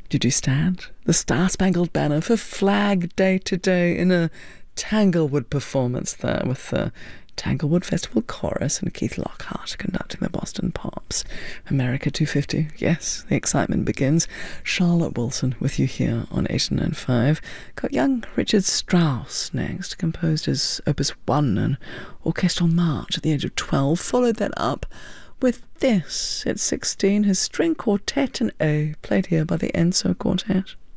Did you stand the Star-Spangled Banner for Flag Day today in a Tanglewood performance there with the Tanglewood Festival Chorus and Keith Lockhart conducting the Boston Pops? America 250, yes, the excitement begins. Charlotte Wilson with you here on 89.5. Got young Richard Strauss next, composed his Opus 1 and Orchestral March at the age of 12. Followed that up with this at 16, his string quartet in A, played here by the Enzo Quartet.